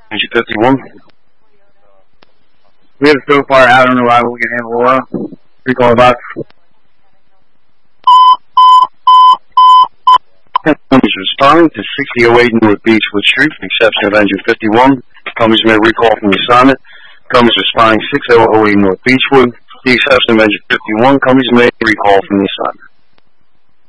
Avenger 51. We have so far out on arrival. We can handle Aurora. Recall box. Companies responding to 6008 North Beechwood Street for the exception of Engine 51. Companies may recall from the assignment. Companies responding 6008 North Beechwood. The exception of Engine 51. Companies may recall from the assignment.